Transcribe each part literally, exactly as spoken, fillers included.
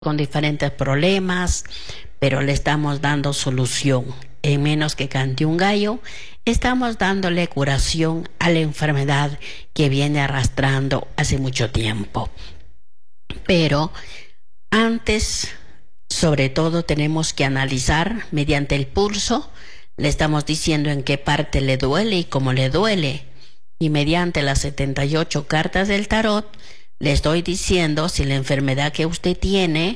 con diferentes problemas, pero le estamos dando solución. En menos que cante un gallo, estamos dándole curación a la enfermedad que viene arrastrando hace mucho tiempo. Pero antes, sobre todo, tenemos que analizar mediante el pulso. Le estamos diciendo en qué parte le duele y cómo le duele. Y mediante las setenta y ocho cartas del tarot, le estoy diciendo si la enfermedad que usted tiene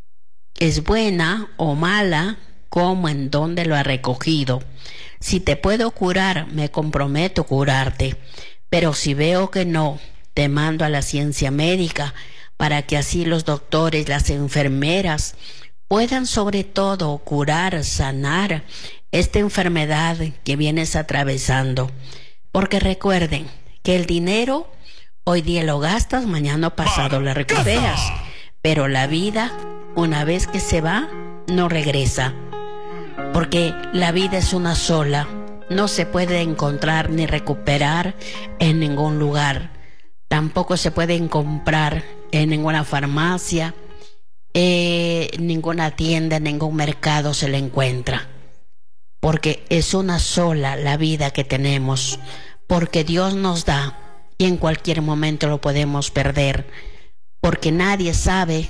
es buena o mala, cómo, en dónde lo ha recogido. Si te puedo curar, me comprometo a curarte. Pero si veo que no, te mando a la ciencia médica para que así los doctores, las enfermeras puedan sobre todo curar, sanar esta enfermedad que vienes atravesando. Porque recuerden que el dinero hoy día lo gastas, mañana pasado lo recuperas. Pero la vida, una vez que se va, no regresa. Porque la vida es una sola. No se puede encontrar ni recuperar en ningún lugar. Tampoco se pueden comprar en ninguna farmacia, eh, ninguna tienda, en ningún mercado se le encuentra. Porque es una sola la vida que tenemos. Porque Dios nos da y en cualquier momento lo podemos perder. Porque nadie sabe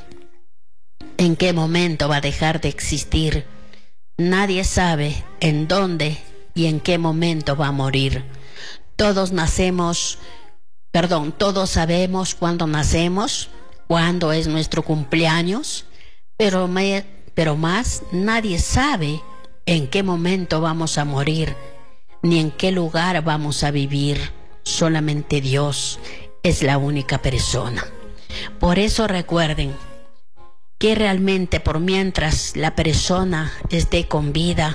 en qué momento va a dejar de existir. Nadie sabe en dónde y en qué momento va a morir. Todos nacemos, perdón, todos sabemos cuándo nacemos, cuándo es nuestro cumpleaños, pero, me, pero más nadie sabe en qué momento vamos a morir, ni en qué lugar vamos a vivir. Solamente Dios es la única persona. Por eso recuerden que realmente por mientras la persona esté con vida,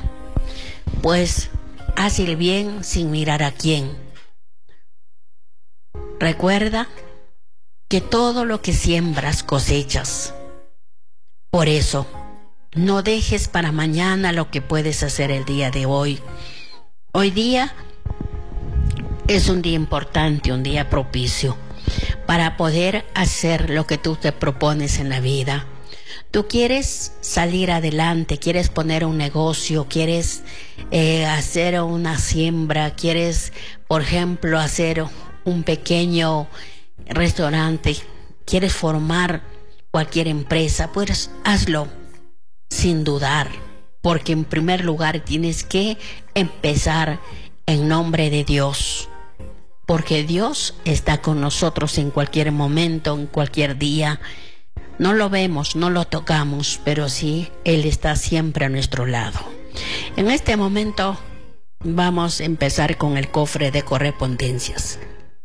pues haz el bien sin mirar a quién. Recuerda que todo lo que siembras cosechas. Por eso, no dejes para mañana lo que puedes hacer el día de hoy. Hoy día es un día importante, un día propicio para poder hacer lo que tú te propones en la vida. Tú quieres salir adelante, quieres poner un negocio, quieres eh, hacer una siembra, quieres, por ejemplo, hacer un pequeño restaurante, quieres formar cualquier empresa, pues hazlo sin dudar, porque en primer lugar tienes que empezar en nombre de Dios, porque Dios está con nosotros en cualquier momento, en cualquier día. No lo vemos, no lo tocamos, pero sí, Él está siempre a nuestro lado. En este momento vamos a empezar con el cofre de correspondencias.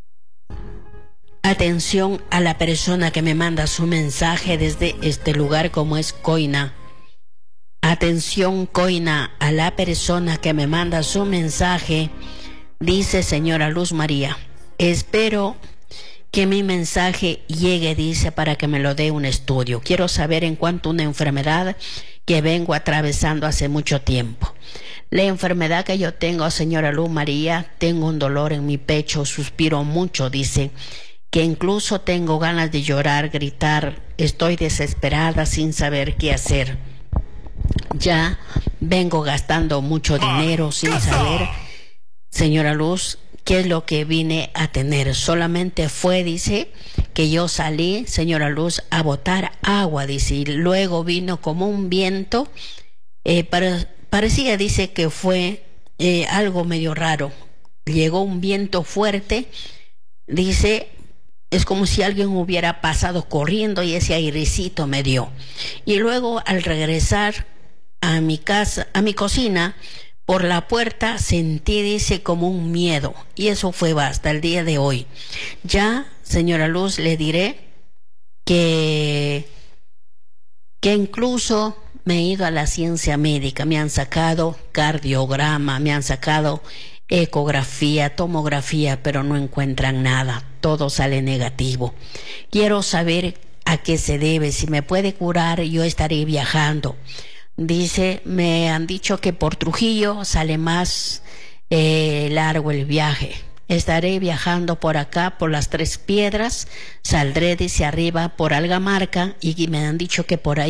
Atención a la persona que me manda su mensaje desde este lugar como es Coina. Atención, Coina, a la persona que me manda su mensaje. Dice: señora Luz María, espero que mi mensaje llegue, dice, para que me lo dé un estudio. Quiero saber en cuanto a una enfermedad que vengo atravesando hace mucho tiempo. La enfermedad que yo tengo, señora Luz María, tengo un dolor en mi pecho, suspiro mucho, dice, que incluso tengo ganas de llorar, gritar, estoy desesperada sin saber qué hacer. Ya vengo gastando mucho dinero sin saber, señora Luz, qué es lo que vine a tener. Solamente fue, dice, que yo salí, señora Luz, a botar agua, dice, y luego vino como un viento, eh, para, parecía, dice, que fue eh, algo medio raro. Llegó un viento fuerte, dice, es como si alguien hubiera pasado corriendo y ese airecito me dio. Y luego al regresar a mi casa, a mi cocina, por la puerta sentí, dice, como un miedo. Y eso fue hasta el día de hoy. Ya, señora Luz, le diré que, que incluso me he ido a la ciencia médica. Me han sacado cardiograma, me han sacado ecografía, tomografía, pero no encuentran nada. Todo sale negativo. Quiero saber a qué se debe. Si me puede curar, yo estaré viajando. Dice, me han dicho que por Trujillo sale más eh, largo el viaje. estaré viajando por acá, por las Tres Piedras, saldré desde arriba por Algamarca y me han dicho que por ahí